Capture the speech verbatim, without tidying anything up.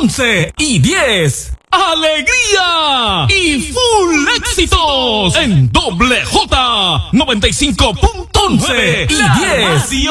once y diez. ¡Alegría! Y full éxitos en doble J noventa y cinco punto once y diez.